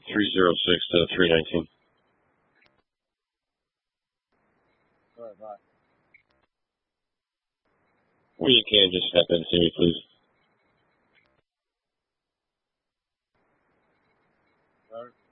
306 to 319. All right, bye. Well, you can just step in and see me, please. All right.